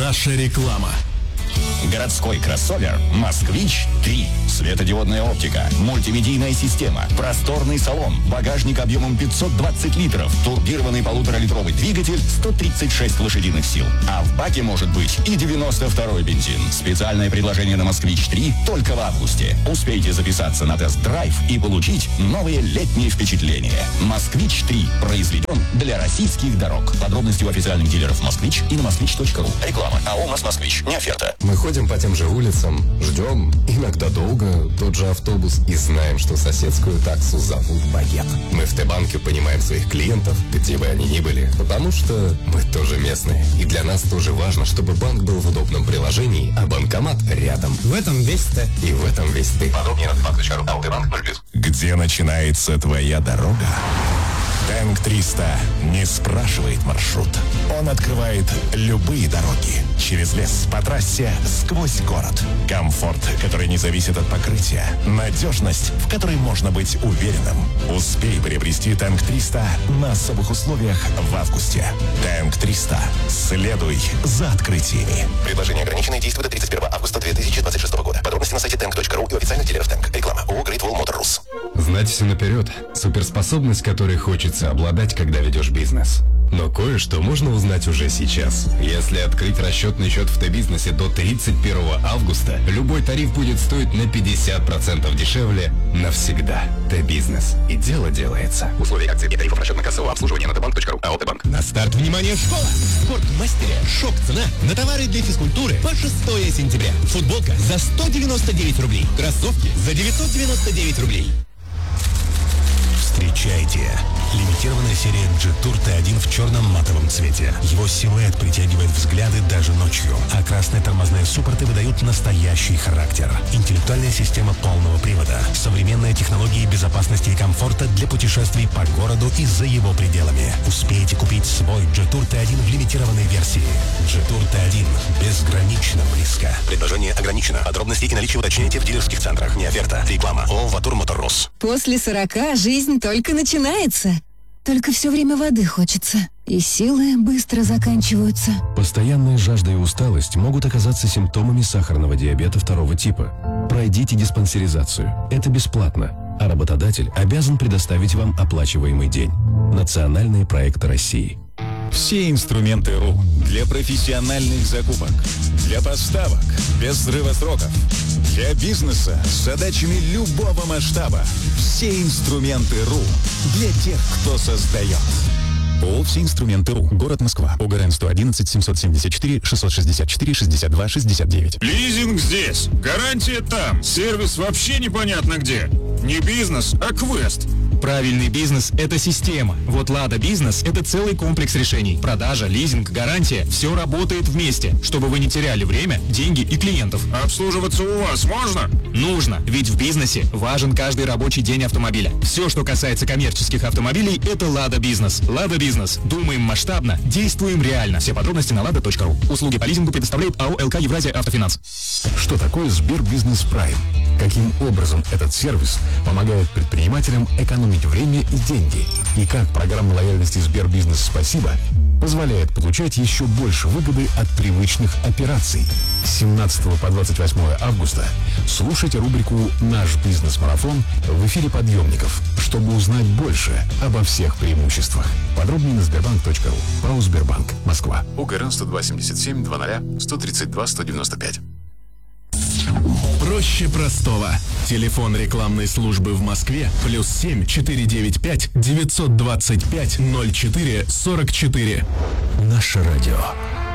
Наша реклама. Городской кроссовер «Москвич-3». Светодиодная оптика, мультимедийная система, просторный салон, багажник объемом 520 литров, турбированный 1,5-литровый двигатель, 136 лошадиных сил. А в баке может быть и 92-й бензин. Специальное предложение на «Москвич-3» только в августе. Успейте записаться на тест-драйв и получить новые летние впечатления. «Москвич-3» произведен для российских дорог. Подробности у официальных дилеров «Москвич» и на moskvich.ru. Реклама. А у нас «Москвич». Не оферта. Мы ходим по тем же улицам, ждем, иногда долго, тот же автобус и знаем, что соседскую таксу зовут Багет. Мы в Т-банке понимаем своих клиентов, где бы они ни были, потому что мы тоже местные. И для нас тоже важно, чтобы банк был в удобном приложении, а банкомат рядом. В этом весь Т. И в этом весь ты. Подробнее на Т-банк.ру. А у Т-банк 0+. Где начинается твоя дорога? Тэнк 300 не спрашивает маршрут. Он открывает любые дороги. Через лес, по трассе, сквозь город. Комфорт, который не зависит от покрытия. Надежность, в которой можно быть уверенным. Успей приобрести Тэнк 300 на особых условиях в августе. Тэнк 300. Следуй за открытиями. Предложение ограниченное, действует до 31 августа 2026 года. Подробности на сайте tank.ru и официальных дилеров Тэнк. Реклама. ООО Great Wall Motor Rus. Знать все наперед. Суперспособность, которой хочется обладать, когда ведешь бизнес. Но кое-что можно узнать уже сейчас. Если открыть расчетный счет в Т-бизнесе до 31 августа, любой тариф будет стоить на 50% дешевле навсегда. Т-бизнес. И дело делается. Условия акции и тарифов расчетно-кассового обслуживания на tbank.ru. АО Т-банк. На старт, внимание, школа! В Спортмастере шок-цена на товары для физкультуры по 6 сентября. Футболка за 199 рублей. Кроссовки за 999 рублей. Встречайте! Лимитированная серия G-Tour T1 в черном матовом цвете. Его силуэт притягивает взгляды даже ночью, а красные тормозные суппорты выдают настоящий характер. Интеллектуальная система полного привода, современные технологии безопасности и комфорта для путешествий по городу и за его пределами. Успейте купить свой G-Tour T1 в лимитированной версии. G-Tour T1 безгранично близко. Предложение ограничено. Подробности и наличие уточняйте в дилерских центрах. Не оферта. Реклама. ООО «Ватур Мотор Рус». После 40 жизнь только начинается. Только все время воды хочется. И силы быстро заканчиваются. Постоянная жажда и усталость могут оказаться симптомами сахарного диабета 2 типа. Пройдите диспансеризацию. Это бесплатно. А работодатель обязан предоставить вам оплачиваемый день. Национальные проекты России. Все инструменты РУ для профессиональных закупок, для поставок без срыва сроков, для бизнеса с задачами любого масштаба. Все инструменты РУ для тех, кто создает. ООО «Все инструменты РУ». Город Москва. ОГРН 111 774 664 62 69. Лизинг здесь. Гарантия там. Сервис вообще непонятно где. Не бизнес, а квест. Правильный бизнес – это система. Вот «Лада Бизнес» – это целый комплекс решений. Продажа, лизинг, гарантия – все работает вместе, чтобы вы не теряли время, деньги и клиентов. А обслуживаться у вас можно? Нужно, ведь в бизнесе важен каждый рабочий день автомобиля. Все, что касается коммерческих автомобилей – это «Лада Бизнес». «Лада Бизнес». Думаем масштабно, действуем реально. Все подробности на lada.ru. Услуги по лизингу предоставляет АО «ЛК Евразия Автофинанс». Что такое Сбербизнес Прайм? Каким образом этот сервис помогает предпринимателям экономить время и деньги? И как программа лояльности Сбербизнес «Спасибо» позволяет получать еще больше выгоды от привычных операций? С 17 по 28 августа слушайте рубрику «Наш бизнес-марафон» в эфире подъемников, чтобы узнать больше обо всех преимуществах. Подробнее на sberbank.ru. ПАО «Сбербанк». Москва. УГРН 102-77 00 132 195. Проще простого. Телефон рекламной службы в Москве +7 495 925 04 44. Наше радио.